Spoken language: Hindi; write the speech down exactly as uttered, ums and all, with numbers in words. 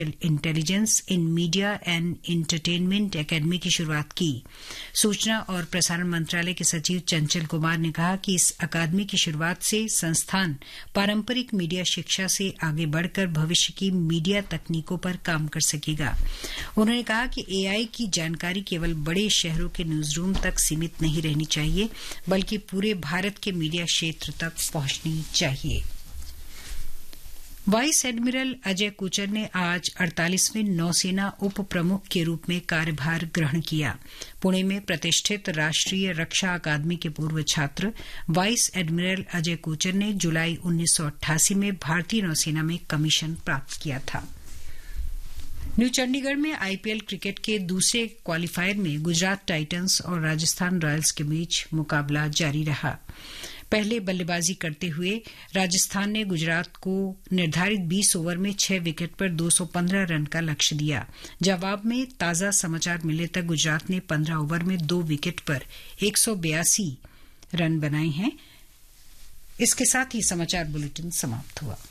Intelligence in media and entertainment academy की शुरुआत की। सूचना और प्रसारण मंत्रालय के सचिव चंचल कुमार ने कहा कि इस अकादमी की शुरुआत से संस्थान पारंपरिक मीडिया शिक्षा से आगे बढ़कर भविष्य की मीडिया तकनीकों पर काम कर सकेगा। उन्होंने कहा कि एआई की जानकारी केवल बड़े शहरों के न्यूज रूम तक सीमित नहीं रहनी चाहिए, बल्कि पूरे भारत के मीडिया क्षेत्र तक पहुंचनी चाहिए। वाइस एडमिरल अजय कोचर ने आज अड़तालीसवें नौसेना उप प्रमुख के रूप में कार्यभार ग्रहण किया। पुणे में प्रतिष्ठित राष्ट्रीय रक्षा अकादमी के पूर्व छात्र वाइस एडमिरल अजय कोचर ने जुलाई उन्नीस सौ अट्ठासी में भारतीय नौसेना में कमीशन प्राप्त किया था। न्यू चंडीगढ़ में आईपीएल क्रिकेट के दूसरे क्वालीफायर में गुजरात टाइटंस और राजस्थान रॉयल्स के बीच मुकाबला जारी रहा। पहले बल्लेबाजी करते हुए राजस्थान ने गुजरात को निर्धारित बीस ओवर में छह विकेट पर दो सौ पंद्रह रन का लक्ष्य दिया। जवाब में ताजा समाचार मिलने तक गुजरात ने पंद्रह ओवर में दो विकेट पर एक सौ बयासी रन बनाए हैं। इसके साथ ही समाचार बुलेटिन समाप्त हुआ।